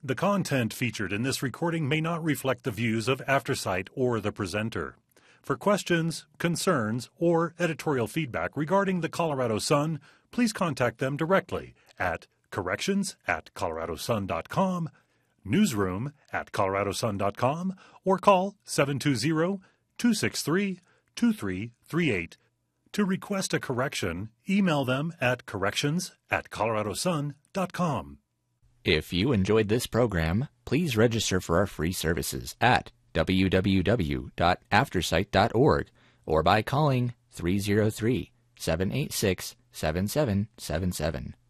The content featured in this recording may not reflect the views of AfterSight or the presenter. For questions, concerns, or editorial feedback regarding the Colorado Sun, please contact them directly at corrections@coloradosun.com, newsroom@coloradosun.com, or call 720-263-2338. To request a correction, email them at corrections@coloradosun.com. If you enjoyed this program, please register for our free services at www.aftersight.org or by calling 303-786-7777.